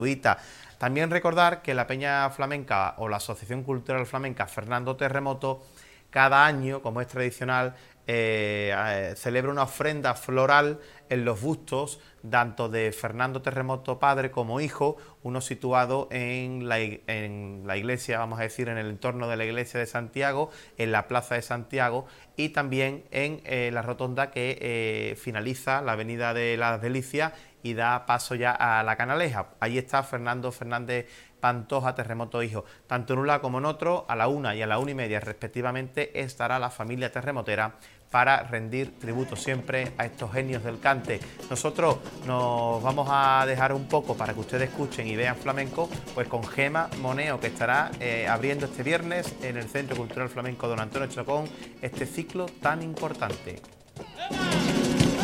gratuita. También recordar que la Peña Flamenca o la Asociación Cultural Flamenca Fernando Terremoto cada año, como es tradicional, celebra una ofrenda floral en los bustos tanto de Fernando Terremoto padre como hijo, uno situado en la iglesia, vamos a decir, en el entorno de la iglesia de Santiago, en la plaza de Santiago, y también en la rotonda que finaliza la avenida de las Delicias y da paso ya a la Canaleja. Ahí está Fernando Fernández Pantoja, Terremoto hijo. Tanto en un lado como en otro, a la 1 y a la 1:30 respectivamente, estará la familia terremotera para rendir tributo siempre a estos genios del cante. Nosotros nos vamos a dejar un poco para que ustedes escuchen y vean flamenco, pues con Gema Moneo, que estará abriendo este viernes en el Centro Cultural Flamenco Don Antonio Chocón este ciclo tan importante.